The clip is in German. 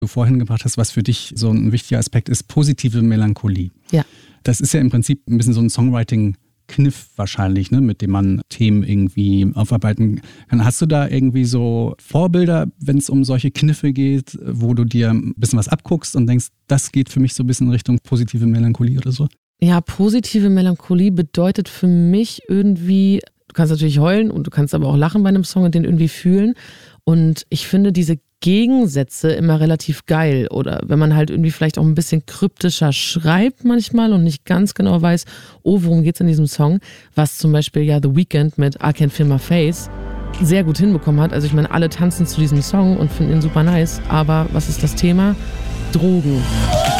du vorhin gebracht hast, was für dich so ein wichtiger Aspekt ist, positive Melancholie. Ja. Das ist ja im Prinzip ein bisschen so ein Songwriting-Kniff wahrscheinlich, ne, mit dem man Themen irgendwie aufarbeiten kann. Hast du da irgendwie so Vorbilder, wenn es um solche Kniffe geht, wo du dir ein bisschen was abguckst und denkst, das geht für mich so ein bisschen in Richtung positive Melancholie oder so? Ja, positive Melancholie bedeutet für mich irgendwie, du kannst natürlich heulen und du kannst aber auch lachen bei einem Song und den irgendwie fühlen. Und ich finde diese Gegensätze immer relativ geil. Oder wenn man halt irgendwie vielleicht auch ein bisschen kryptischer schreibt manchmal und nicht ganz genau weiß, worum geht's in diesem Song, was zum Beispiel ja The Weeknd mit I Can't Feel My Face sehr gut hinbekommen hat. Also ich meine, alle tanzen zu diesem Song und finden ihn super nice. Aber was ist das Thema? Drogen.